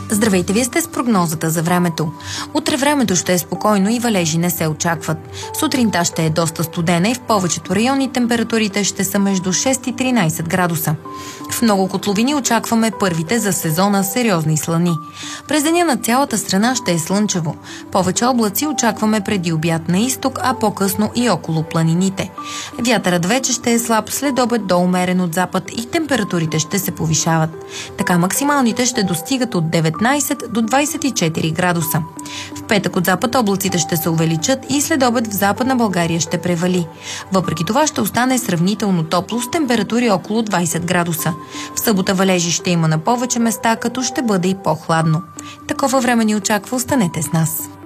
Здравейте, вие сте с прогнозата за времето. Утре времето ще е спокойно и валежи не се очакват. Сутринта ще е доста студена и в повечето райони температурите ще са между 6 и 13 градуса. В много котловини очакваме първите за сезона сериозни слани. През деня на цялата страна ще е слънчево. Повече облаци очакваме преди обяд на изток, а по-късно и около планините. Вятърът вече ще е слаб, след обед до умерен от запад и температурите ще се повишават. Така максималните ще достигат от 19 до 24 градуса. В петък от запад облаците ще се увеличат и след обед в Западна България ще превали. Въпреки това ще остане сравнително топло с температури около 20 градуса. В събота валежи ще има на повече места, като ще бъде и по-хладно. Такова време ни очаква, останете с нас.